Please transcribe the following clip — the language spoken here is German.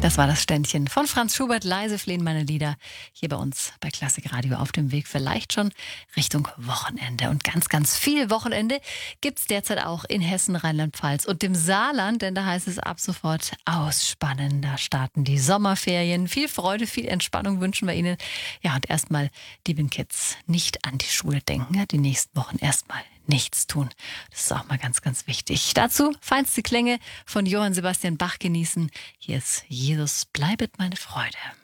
Das war das Ständchen von Franz Schubert, leise flehen meine Lieder, hier bei uns bei Klassik Radio auf dem Weg vielleicht schon Richtung Wochenende. Und ganz, ganz viel Wochenende gibt's derzeit auch in Hessen, Rheinland-Pfalz und dem Saarland, denn da heißt es ab sofort ausspannen. Da starten die Sommerferien. Viel Freude, viel Entspannung wünschen wir Ihnen. Ja, und erstmal, lieben Kids, nicht an die Schule denken. Ja, die nächsten Wochen erstmal nichts tun. Das ist auch mal ganz, ganz wichtig. Dazu feinste Klänge von Johann Sebastian Bach genießen. Hier ist Jesus, bleibet meine Freude.